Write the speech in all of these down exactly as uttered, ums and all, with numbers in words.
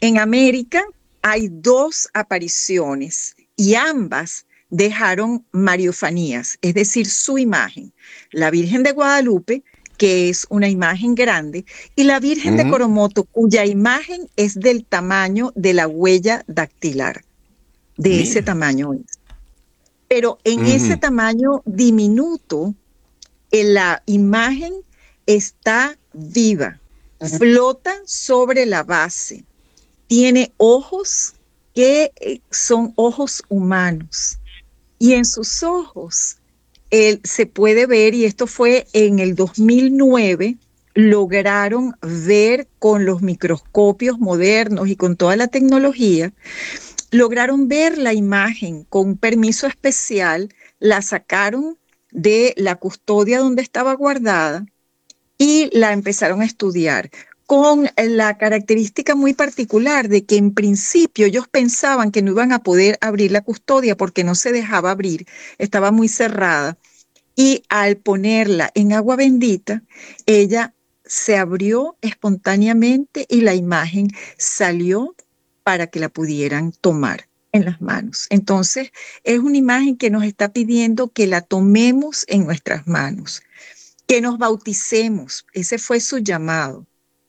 En América hay dos apariciones y ambas dejaron mariofanías, es decir, su imagen. La Virgen de Guadalupe, que es una imagen grande, y la Virgen de Ujú. Coromoto, cuya imagen es del tamaño de la huella dactilar, de ese Mira. tamaño es. Pero en ese Ujú. tamaño diminuto, en la imagen está viva, flota sobre la base, tiene ojos que eh, son ojos humanos y en sus ojos él, se puede ver, y esto fue en el dos mil nueve, lograron ver con los microscopios modernos y con toda la tecnología, lograron ver la imagen con un permiso especial, la sacaron de la custodia donde estaba guardada y la empezaron a estudiar con la característica muy particular de que en principio ellos pensaban que no iban a poder abrir la custodia porque no se dejaba abrir, estaba muy cerrada, y al ponerla en agua bendita, ella se abrió espontáneamente y la imagen salió para que la pudieran tomar en las manos. Entonces, es una imagen que nos está pidiendo que la tomemos en nuestras manos, que nos bauticemos, ese fue su llamado,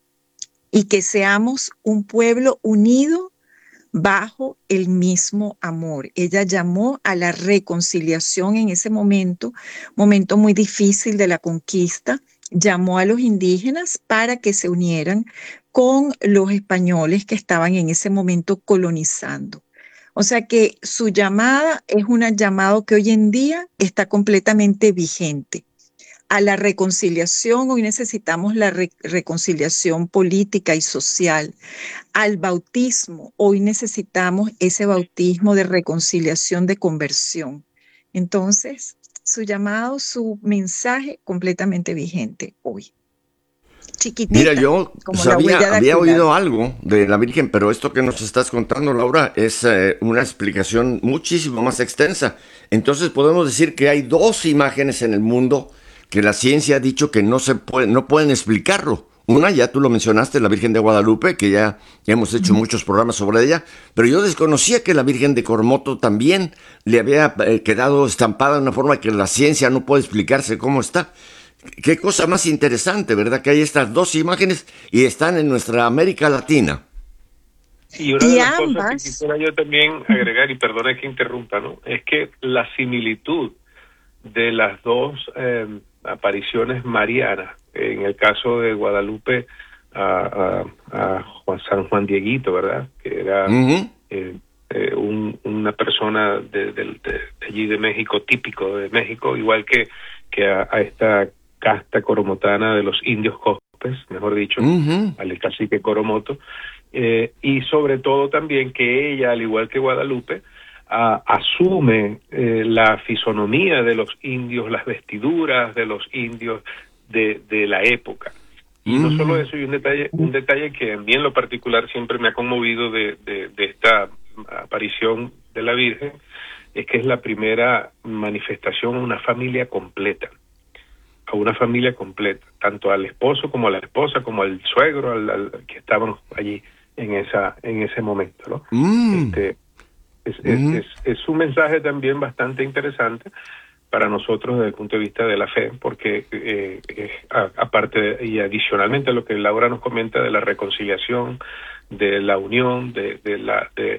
y que seamos un pueblo unido bajo el mismo amor. Ella llamó a la reconciliación en ese momento, momento muy difícil de la conquista, llamó a los indígenas para que se unieran con los españoles que estaban en ese momento colonizando. O sea que su llamada es un llamado que hoy en día está completamente vigente a la reconciliación. Hoy necesitamos la re reconciliación política y social. Al bautismo, hoy necesitamos ese bautismo de reconciliación, de conversión. Entonces, su llamado, su mensaje completamente vigente hoy. Mira, Chiquitita, yo como la sabía, huella había dactilar. oído algo de la Virgen, pero esto que nos estás contando, Laura, es eh, una explicación muchísimo más extensa. Entonces podemos decir que hay dos imágenes en el mundo que la ciencia ha dicho que no se puede, no pueden explicarlo. Una, ya tú lo mencionaste, la Virgen de Guadalupe, que ya, ya hemos hecho muchos programas sobre ella, pero yo desconocía que la Virgen de Coromoto también le había eh, quedado estampada de una forma que la ciencia no puede explicarse cómo está. Qué cosa más interesante, ¿verdad? Que hay estas dos imágenes y están en nuestra América Latina. Y una de Y las cosas que ambas, quisiera yo también agregar, y perdone que interrumpa, ¿no? Es que la similitud de las dos eh, apariciones marianas, en el caso de Guadalupe a, a, a Juan, San Juan Dieguito, ¿verdad? Que era Uh-huh. eh, eh, un, una persona de, de, de, de allí de México, típico de México, igual que, que a, a esta casta coromotana de los indios Copes, mejor dicho, Uh-huh. al cacique Coromoto, eh, y sobre todo también que ella, al igual que Guadalupe, a, asume eh, la fisonomía de los indios, las vestiduras de los indios de, de la época. Y no solo eso, y un detalle, un detalle que a mí en lo particular siempre me ha conmovido de, de, de esta aparición de la Virgen, es que es la primera manifestación a una familia completa, a una familia completa, tanto al esposo como a la esposa, como al suegro, al, al que estaban allí en esa en ese momento, ¿no? Mm. Este, es, Uh-huh. es, es, es un mensaje también bastante interesante para nosotros desde el punto de vista de la fe, porque eh, eh, a, aparte de, y adicionalmente a lo que Laura nos comenta de la reconciliación, de la unión, de, de la de,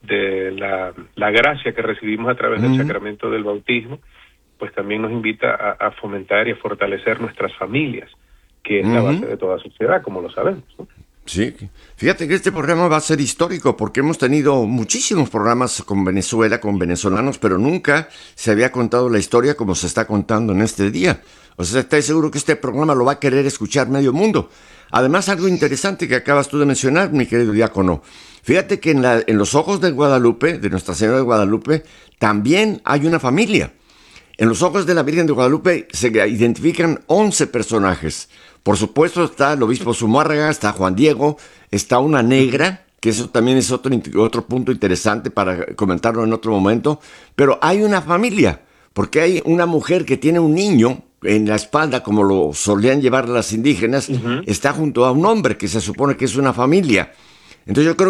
de la, la gracia que recibimos a través del Uh-huh. sacramento del bautismo, pues también nos invita a, a fomentar y a fortalecer nuestras familias, que es la base Uh-huh. de toda sociedad, como lo sabemos, ¿no? Sí, fíjate que este programa va a ser histórico porque hemos tenido muchísimos programas con Venezuela, con venezolanos, pero nunca se había contado la historia como se está contando en este día. O sea, estoy seguro que este programa lo va a querer escuchar medio mundo. Además, algo interesante que acabas tú de mencionar, mi querido diácono. Fíjate que en, la, en los ojos de Guadalupe, de Nuestra Señora de Guadalupe, también hay una familia. En los ojos de la Virgen de Guadalupe se identifican once personajes. Por supuesto está el obispo Zumárraga, está Juan Diego, está una negra, que eso también es otro, otro punto interesante para comentarlo en otro momento, pero hay una familia, porque hay una mujer que tiene un niño en la espalda, como lo solían llevar las indígenas, Uh-huh. está junto a un hombre que se supone que es una familia. Entonces yo creo